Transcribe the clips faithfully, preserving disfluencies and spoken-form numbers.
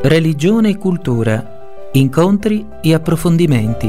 Religione e cultura, incontri e approfondimenti.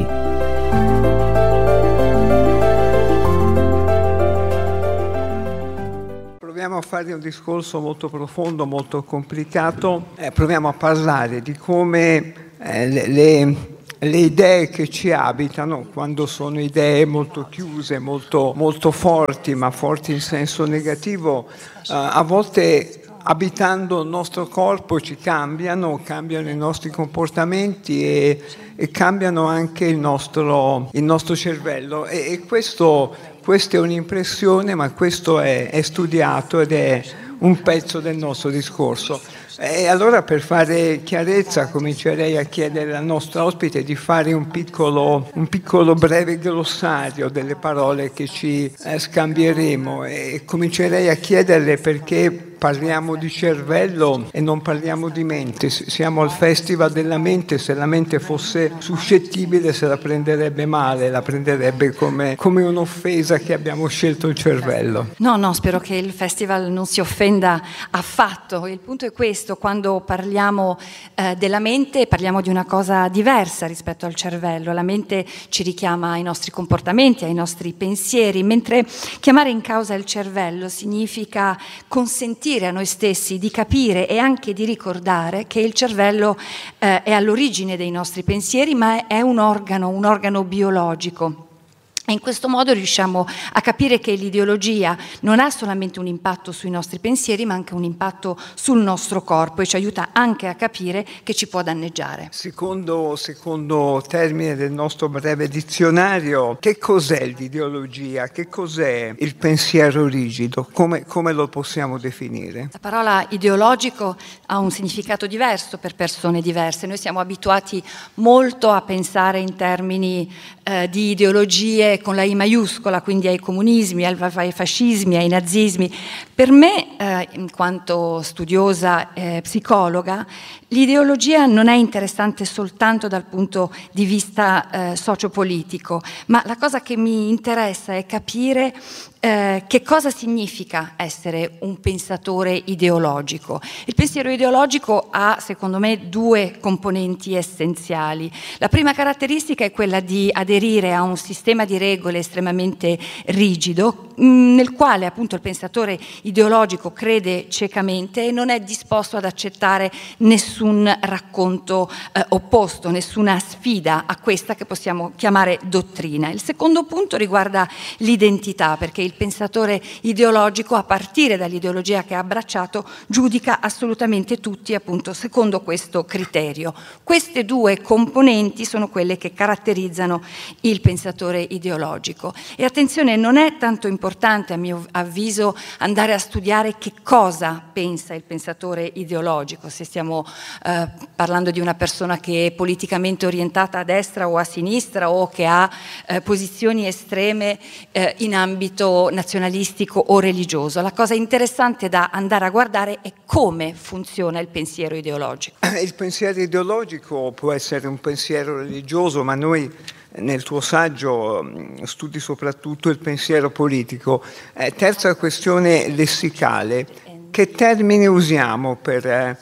Proviamo a fare un discorso molto profondo, molto complicato. Eh, proviamo a parlare di come eh, le, le, le idee che ci abitano, quando sono idee molto chiuse, molto, molto forti, ma forti in senso negativo, eh, a volte abitando il nostro corpo ci cambiano, cambiano i nostri comportamenti e, e cambiano anche il nostro, il nostro cervello. E, e questo, questa è un'impressione, ma questo è, è studiato ed è un pezzo del nostro discorso. E allora, per fare chiarezza, comincerei a chiedere al nostro ospite di fare un piccolo, un piccolo breve glossario delle parole che ci eh, scambieremo, e comincerei a chiederle perché parliamo di cervello e non parliamo di mente. Siamo al Festival della Mente, se la mente fosse suscettibile se la prenderebbe male, la prenderebbe come, come un'offesa che abbiamo scelto il cervello. No, no, spero che il Festival non si offenda affatto. Il punto è questo: quando parliamo eh, della mente parliamo di una cosa diversa rispetto al cervello. La mente ci richiama ai nostri comportamenti, ai nostri pensieri, mentre chiamare in causa il cervello significa consentire a noi stessi di capire e anche di ricordare che il cervello eh, è all'origine dei nostri pensieri, ma è un organo, un organo biologico. E in questo modo riusciamo a capire che l'ideologia non ha solamente un impatto sui nostri pensieri, ma anche un impatto sul nostro corpo, e ci aiuta anche a capire che ci può danneggiare. Secondo, secondo termine del nostro breve dizionario, che cos'è l'ideologia? Che cos'è il pensiero rigido? Come, come lo possiamo definire? La parola ideologico ha un significato diverso per persone diverse. Noi siamo abituati molto a pensare in termini eh, di ideologie con la I maiuscola, quindi ai comunismi, ai fascismi, ai nazismi. Per me, eh, in quanto studiosa eh, psicologa, l'ideologia non è interessante soltanto dal punto di vista eh, sociopolitico, ma la cosa che mi interessa è capire eh, che cosa significa essere un pensatore ideologico. Il pensiero ideologico ha, secondo me, due componenti essenziali. La prima caratteristica è quella di aderire a un sistema di regole estremamente rigido, mh, nel quale appunto il pensatore ideologico crede ciecamente e non è disposto ad accettare nessun racconto eh, opposto, nessuna sfida a questa che possiamo chiamare dottrina. Il secondo punto riguarda l'identità, perché il pensatore ideologico, a partire dall'ideologia che ha abbracciato, giudica assolutamente tutti appunto secondo questo criterio. Queste due componenti sono quelle che caratterizzano il pensatore ideologico. E attenzione, non è tanto importante a mio avviso andare a studiare che cosa pensa il pensatore ideologico, se stiamo eh, parlando di una persona che è politicamente orientata a destra o a sinistra, o che ha eh, posizioni estreme eh, in ambito nazionalistico o religioso. La cosa interessante da andare a guardare è come funziona il pensiero ideologico. Il pensiero ideologico può essere un pensiero religioso, ma noi nel tuo saggio studi soprattutto il pensiero politico. Eh, terza questione lessicale: che termine usiamo per eh,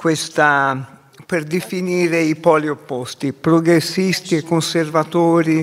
questa, per definire i poli opposti, progressisti e conservatori,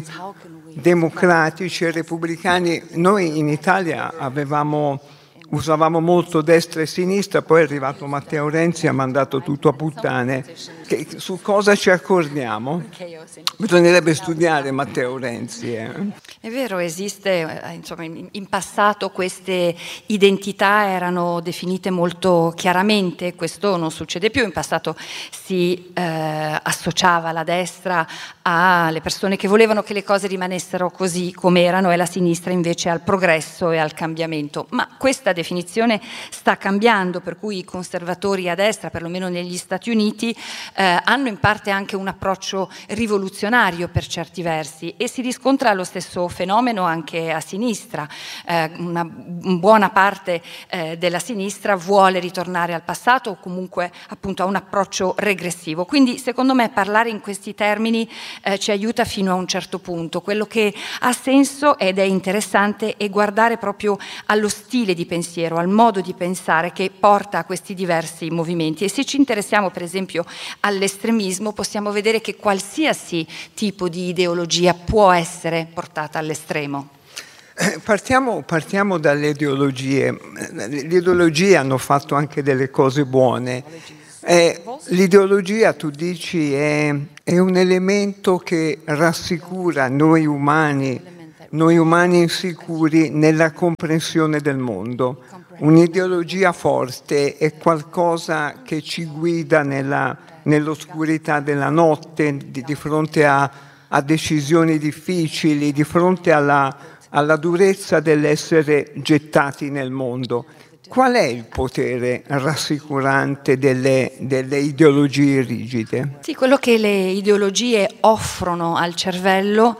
democratici e repubblicani? Noi in Italia avevamo usavamo molto destra e sinistra, poi è arrivato Matteo Renzi e ha mandato tutto a puttane. Che, su cosa ci accordiamo? Bisognerebbe studiare Matteo Renzi. Eh. È vero, esiste, insomma, in passato queste identità erano definite molto chiaramente, questo non succede più. In passato si eh, associava la destra alle persone che volevano che le cose rimanessero così come erano, e la sinistra invece al progresso e al cambiamento. Ma questa definizione sta cambiando, per cui i conservatori a destra, perlomeno negli Stati Uniti, eh, hanno in parte anche un approccio rivoluzionario per certi versi, e si riscontra lo stesso fenomeno anche a sinistra. Eh, una buona parte eh, della sinistra vuole ritornare al passato, o comunque appunto a un approccio regressivo. Quindi secondo me parlare in questi termini eh, ci aiuta fino a un certo punto. Quello che ha senso ed è interessante è guardare proprio allo stile di pensiero pensiero, al modo di pensare che porta a questi diversi movimenti. E se ci interessiamo per esempio all'estremismo, possiamo vedere che qualsiasi tipo di ideologia può essere portata all'estremo. Partiamo, partiamo dalle ideologie. Le ideologie hanno fatto anche delle cose buone. Eh, l'ideologia, tu dici, è, è un elemento che rassicura noi umani, noi umani insicuri nella comprensione del mondo. Un'ideologia forte è qualcosa che ci guida nella, nell'oscurità della notte, di, di fronte a, a decisioni difficili, di fronte alla alla durezza dell'essere gettati nel mondo. Qual è il potere rassicurante delle, delle ideologie rigide? Sì, quello che le ideologie offrono al cervello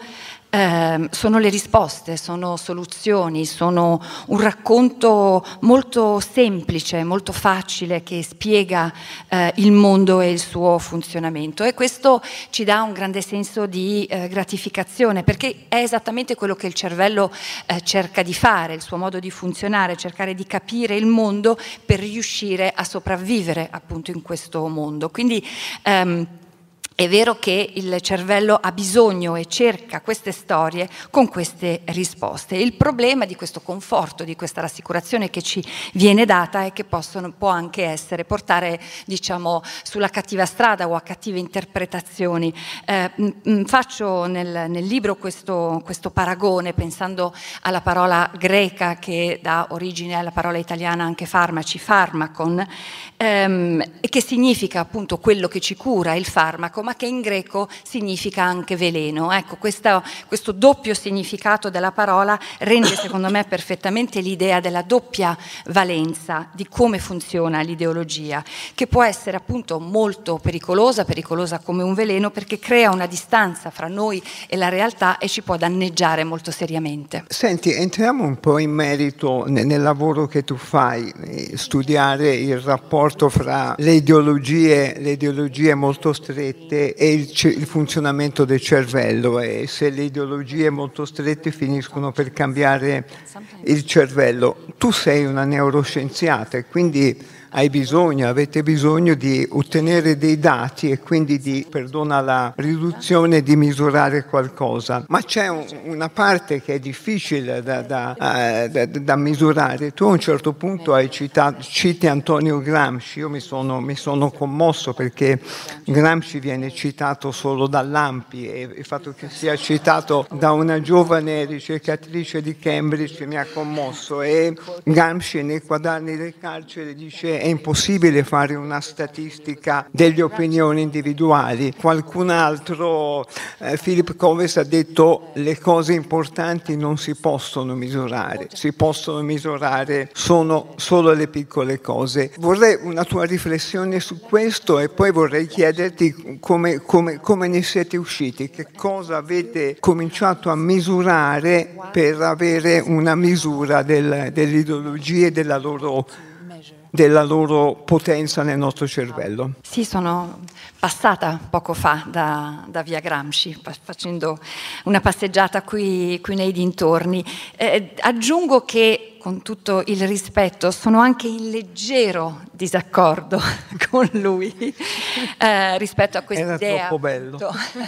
eh, sono le risposte, sono soluzioni, sono un racconto molto semplice, molto facile che spiega eh, il mondo e il suo funzionamento, e questo ci dà un grande senso di eh, gratificazione, perché è esattamente quello che il cervello eh, cerca di fare, il suo modo di funzionare, cercare di capire il mondo per riuscire a sopravvivere appunto in questo mondo. Quindi ehm, è vero che il cervello ha bisogno e cerca queste storie con queste risposte. Il problema di questo conforto, di questa rassicurazione che ci viene data è che possono, può anche essere portare, diciamo, sulla cattiva strada o a cattive interpretazioni. Eh, mh, faccio nel, nel libro questo, questo paragone pensando alla parola greca che dà origine alla parola italiana anche farmaci, farmacon, ehm, e che significa appunto quello che ci cura, il farmaco, ma che in greco significa anche veleno. Ecco, questo, questo doppio significato della parola rende secondo me perfettamente l'idea della doppia valenza di come funziona l'ideologia, che può essere appunto molto pericolosa, pericolosa come un veleno, perché crea una distanza fra noi e la realtà e ci può danneggiare molto seriamente. Senti, entriamo un po' in merito nel lavoro che tu fai, studiare il rapporto fra le ideologie, le ideologie molto strette e il, il funzionamento del cervello, e se le ideologie molto strette finiscono per cambiare il cervello. Tu sei una neuroscienziata e quindi hai bisogno, avete bisogno di ottenere dei dati e quindi di, perdona la riduzione, di misurare qualcosa. Ma c'è un, una parte che è difficile da, da, uh, da, da misurare. Tu a un certo punto hai citato, citi Antonio Gramsci. Io mi sono, mi sono commosso perché Gramsci viene citato solo dall'A M P I, e il fatto che sia citato da una giovane ricercatrice di Cambridge mi ha commosso. E Gramsci nei quaderni del carcere dice: è impossibile fare una statistica delle opinioni individuali. Qualcun altro, eh, Philip Covers, ha detto: le cose importanti non si possono misurare, si possono misurare sono solo le piccole cose. Vorrei una tua riflessione su questo e poi vorrei chiederti come, come, come ne siete usciti, che cosa avete cominciato a misurare per avere una misura del, delle ideologie e della loro della loro potenza nel nostro cervello. Sì, sono passata poco fa da, da via Gramsci, facendo una passeggiata qui, qui nei dintorni. Eh, aggiungo che, con tutto il rispetto, sono anche in leggero disaccordo con lui eh, rispetto a questa idea. Era troppo bello.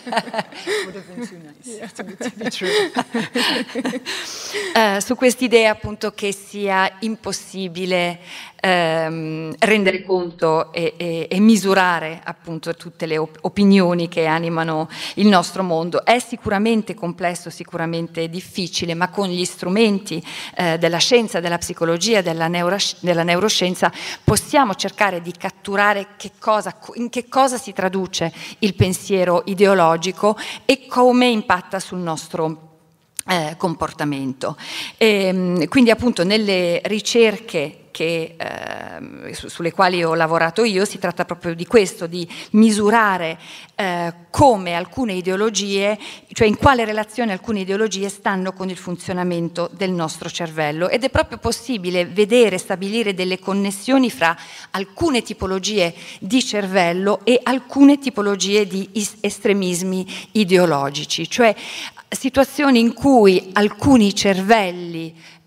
eh, su quest'idea appunto che sia impossibile ehm, rendere conto e, e, e misurare appunto tutte le op- opinioni che animano il nostro mondo. È sicuramente complesso, sicuramente difficile, ma con gli strumenti eh, della scienza, della psicologia, della, neuro- della neuroscienza possiamo cercare di catturare che cosa, in che cosa si traduce il pensiero ideologico e come impatta sul nostro eh, comportamento. E, quindi appunto nelle ricerche che, eh, su, sulle quali ho lavorato io si tratta proprio di questo, di misurare eh, come alcune ideologie, cioè in quale relazione alcune ideologie stanno con il funzionamento del nostro cervello, ed è proprio possibile vedere, stabilire delle connessioni fra alcune tipologie di cervello e alcune tipologie di is- estremismi ideologici, cioè situazioni in cui alcuni cervelli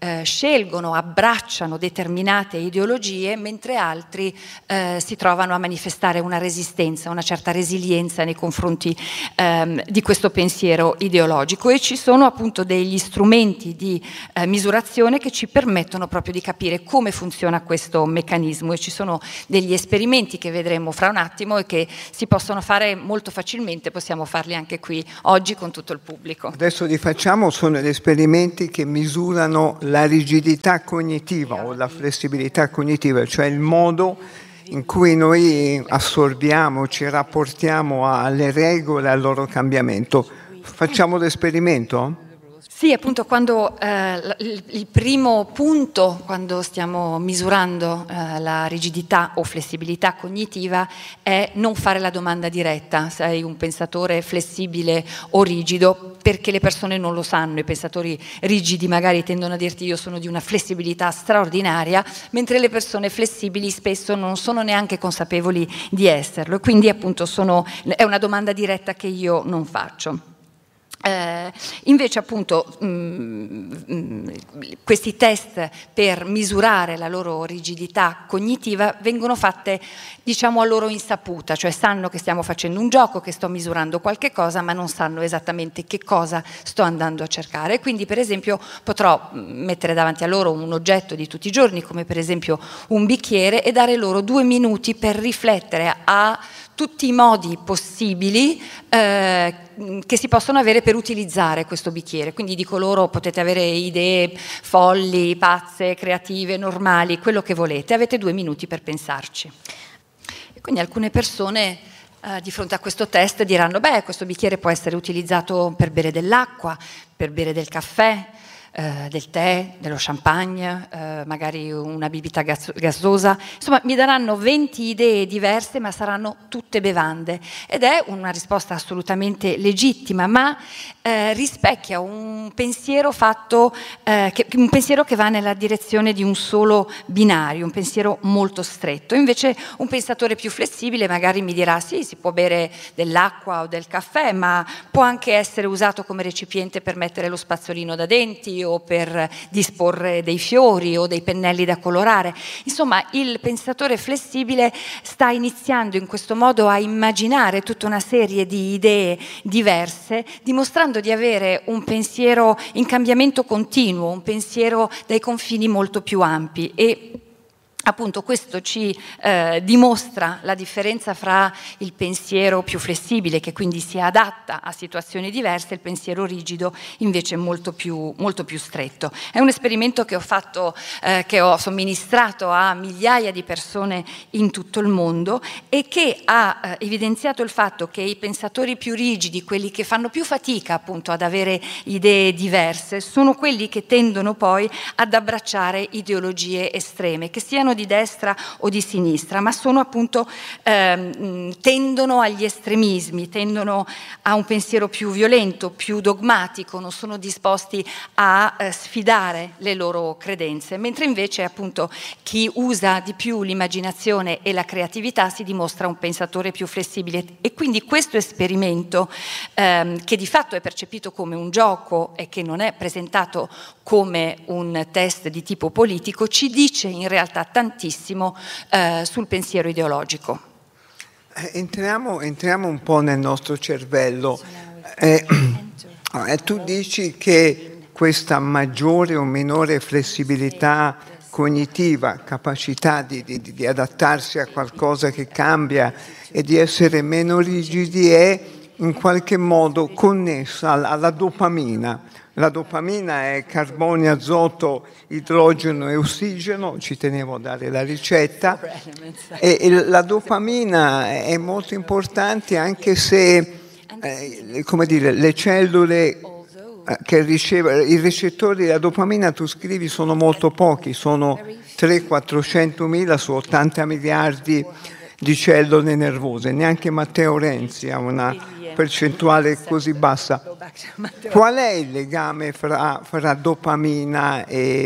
eh, scelgono, abbracciano determinate ideologie, mentre altri eh, si trovano a manifestare una resistenza, una certa resilienza nei confronti ehm, di questo pensiero ideologico, e ci sono appunto degli strumenti di eh, misurazione che ci permettono proprio di capire come funziona questo meccanismo, e ci sono degli esperimenti che vedremo fra un attimo e che si possono fare molto facilmente, possiamo farli anche qui oggi con tutto il pubblico. Adesso li facciamo, sono gli esperimenti che misurano la rigidità cognitiva o la flessibilità cognitiva, cioè il modo in cui noi assorbiamo, ci rapportiamo alle regole, al loro cambiamento. Facciamo l'esperimento? Sì, appunto, quando eh, il, il primo punto, quando stiamo misurando eh, la rigidità o flessibilità cognitiva, è non fare la domanda diretta: sei un pensatore flessibile o rigido? Perché le persone non lo sanno. I pensatori rigidi magari tendono a dirti io sono di una flessibilità straordinaria, mentre le persone flessibili spesso non sono neanche consapevoli di esserlo, e quindi appunto sono, è una domanda diretta che io non faccio. Eh, invece appunto mh, mh, questi test per misurare la loro rigidità cognitiva vengono fatte, diciamo, a loro insaputa, cioè sanno che stiamo facendo un gioco, che sto misurando qualche cosa, ma non sanno esattamente che cosa sto andando a cercare. Quindi per esempio potrò mettere davanti a loro un oggetto di tutti i giorni, come per esempio un bicchiere, e dare loro due minuti per riflettere a tutti i modi possibili eh, che si possono avere per utilizzare questo bicchiere. Quindi dico loro: potete avere idee folli, pazze, creative, normali, quello che volete, avete due minuti per pensarci. E quindi alcune persone eh, di fronte a questo test diranno: beh, questo bicchiere può essere utilizzato per bere dell'acqua, per bere del caffè, Eh, del tè, dello champagne, eh, magari una bibita gas- gassosa. Insomma, mi daranno venti idee diverse, ma saranno tutte bevande, ed è una risposta assolutamente legittima, ma eh, rispecchia un pensiero fatto, eh, che, un pensiero che va nella direzione di un solo binario, un pensiero molto stretto. Invece un pensatore più flessibile magari mi dirà: sì, si può bere dell'acqua o del caffè, ma può anche essere usato come recipiente per mettere lo spazzolino da denti, o per disporre dei fiori o dei pennelli da colorare. Insomma, il pensatore flessibile sta iniziando in questo modo a immaginare tutta una serie di idee diverse, dimostrando di avere un pensiero in cambiamento continuo, un pensiero dai confini molto più ampi. E appunto questo ci eh, dimostra la differenza fra il pensiero più flessibile, che quindi si adatta a situazioni diverse, e il pensiero rigido invece molto più, molto più stretto. È un esperimento che ho fatto, eh, che ho somministrato a migliaia di persone in tutto il mondo, e che ha eh, evidenziato il fatto che i pensatori più rigidi, quelli che fanno più fatica appunto ad avere idee diverse, sono quelli che tendono poi ad abbracciare ideologie estreme, che siano di destra o di sinistra, ma sono appunto ehm, tendono agli estremismi, tendono a un pensiero più violento, più dogmatico, non sono disposti a eh, sfidare le loro credenze, mentre invece appunto chi usa di più l'immaginazione e la creatività si dimostra un pensatore più flessibile. E quindi questo esperimento, ehm, che di fatto è percepito come un gioco e che non è presentato come un test di tipo politico, ci dice in realtà tantissimo eh, sul pensiero ideologico. Entriamo, entriamo un po' nel nostro cervello. Eh, eh, tu dici che questa maggiore o minore flessibilità cognitiva, capacità di, di, di adattarsi a qualcosa che cambia e di essere meno rigidi, è in qualche modo connessa alla, alla dopamina. La dopamina è carbonio, azoto, idrogeno e ossigeno, ci tenevo a dare la ricetta, e la dopamina è molto importante, anche se eh, come dire, le cellule che ricevono, i recettori della dopamina, tu scrivi, sono molto pochi, sono trecento quattrocentomila su ottanta miliardi di cellule nervose, neanche Matteo Renzi ha una percentuale così bassa. Qual è il legame fra, fra dopamina e,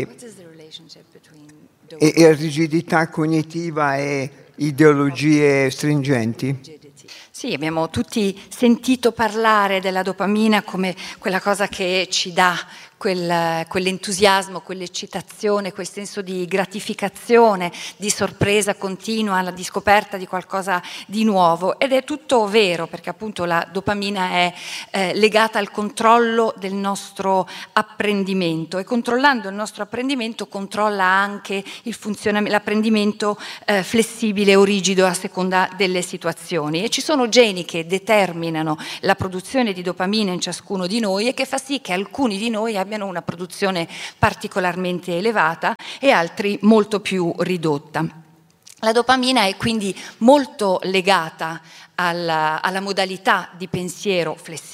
e, e rigidità cognitiva e ideologie stringenti? Sì, abbiamo tutti sentito parlare della dopamina come quella cosa che ci dà quel, quell'entusiasmo, quell'eccitazione, quel senso di gratificazione, di sorpresa continua, di scoperta di qualcosa di nuovo, ed è tutto vero, perché appunto la dopamina è eh, legata al controllo del nostro apprendimento, e controllando il nostro apprendimento controlla anche il funzionamento, l'apprendimento eh, flessibile o rigido a seconda delle situazioni, e ci sono geni che determinano la produzione di dopamina in ciascuno di noi e che fa sì che alcuni di noi abbiano una produzione particolarmente elevata e altri molto più ridotta. La dopamina è quindi molto legata alla, alla modalità di pensiero flessibile,